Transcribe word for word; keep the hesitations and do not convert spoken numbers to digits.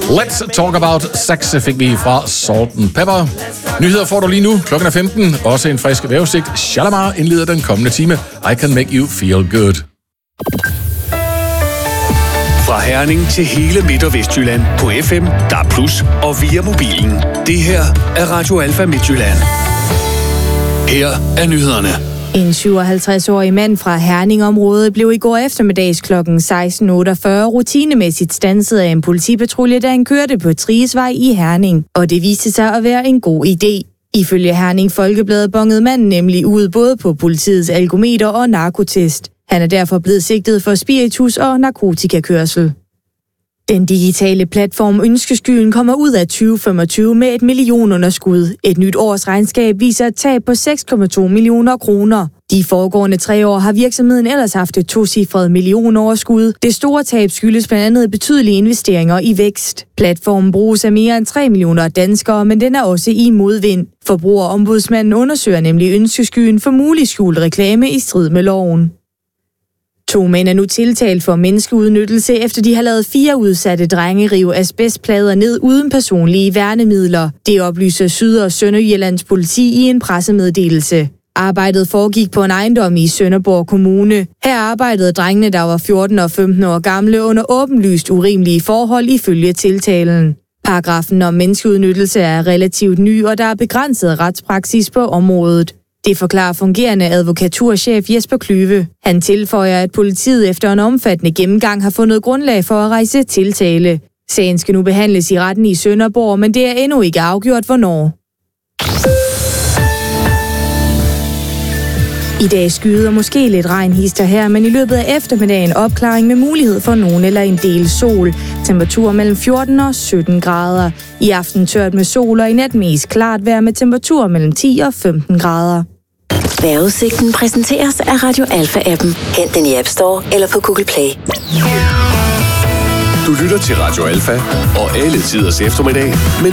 Let's talk about sex fik vi fra Salt and Pepper. Nyheder får du lige nu. Klokken er femten. Også en frisk vejrudsigt. Shalamar indleder den kommende time. I can make you feel good. Fra Herning til hele Midt- og Vestjylland på F M, D A B plus, og via mobilen. Det her er Radio Alfa Midtjylland. Her er nyhederne. En syvoghalvtreds-årig mand fra Herning-området blev i går eftermiddags klokken seksten otteogfyrre rutinemæssigt standset af en politipatrulje, da han kørte på Triesvej i Herning, og det viste sig at være en god idé. Ifølge Herning Folkeblad bongede manden nemlig ud både på politiets algometer og narkotest. Han er derfor blevet sigtet for spiritus og narkotikakørsel. Den digitale platform Ønskeskyen kommer ud af tyve femogtyve med et millionunderskud. Et nyt års regnskab viser et tab på seks komma to millioner kroner. De foregående tre år har virksomheden ellers haft et tocifret millionoverskud. Det store tab skyldes blandt andet betydelige investeringer i vækst. Platformen bruges af mere end tre millioner danskere, men den er også i modvind. Forbrugerombudsmanden undersøger nemlig Ønskeskyen for mulig skjult reklame i strid med loven. To mænd er nu tiltalt for menneskeudnyttelse, efter de har lavet fire udsatte drenge rive asbestplader ned uden personlige værnemidler. Det oplyser Syd- og Sønderjyllands politi i en pressemeddelelse. Arbejdet foregik på en ejendom i Sønderborg Kommune. Her arbejdede drengene, der var fjorten og femten år gamle, under åbenlyst urimelige forhold ifølge tiltalen. Paragrafen om menneskeudnyttelse er relativt ny, og der er begrænset retspraksis på området. Det forklarer fungerende advokaturchef Jesper Klyve. Han tilføjer, at politiet efter en omfattende gennemgang har fundet grundlag for at rejse tiltale. Sagen skal nu behandles i retten i Sønderborg, men det er endnu ikke afgjort, hvornår. I dag skyder måske lidt regnhister her, men i løbet af eftermiddagen opklaring med mulighed for nogen eller en del sol. Temperatur mellem fjorten og sytten grader. I aften tørt med sol, og i nat mest klart vejr med temperatur mellem ti og femten grader. Vejrudsigten præsenteres af Radio Alfa-appen. Hent den i App Store eller på Google Play. Du lytter til Radio Alfa og alle tiders eftermiddag. Men